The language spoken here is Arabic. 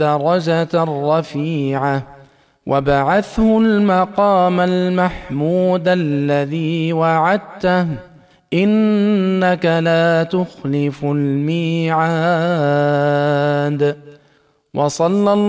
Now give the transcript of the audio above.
الدرجة الرفيعة وابعثه المقام المحمود الذي وعدته إنك لا تخلف الميعاد. وصلى الله